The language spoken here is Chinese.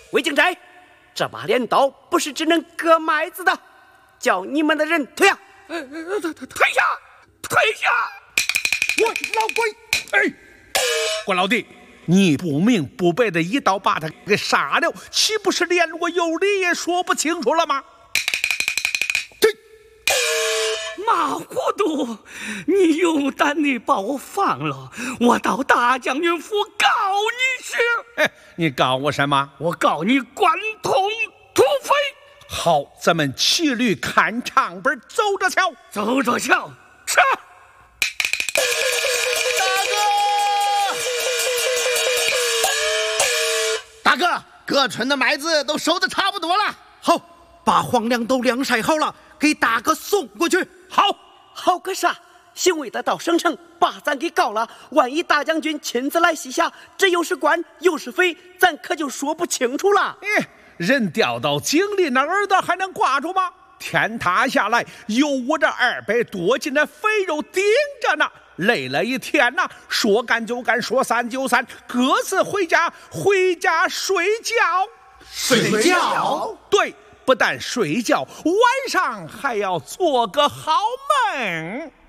魏景斋，这把镰刀不是只能割麦子的，叫你们的人退下！ 退下！退下！ 我老鬼！哎，关老弟，你不明不白的一刀把他给杀了，岂不是连我有理也说不清楚了吗？ 马糊涂！你勇敢地把我放了，我到大将军府告你去。 哎，你告我什么？ 我告你贯通土匪。 好，咱们骑驴看唱本，走着瞧。 走着瞧，是。 大哥，各村的麦子都收的差不多了。 好，把黄粱都晾晒好了，给大哥送过去。好个啥？行为的到省城，把咱给告了。万一大将军亲自来西夏，这又是官又是匪，咱可就说不清楚了。 人掉到井里，那耳朵还能挂住吗？天塌下来，有我这200多斤的肥肉顶着呢。累了一天呐，说干就干，说散就散，各自回家睡觉。 睡觉？ 对，不但睡觉，晚上还要做个好梦。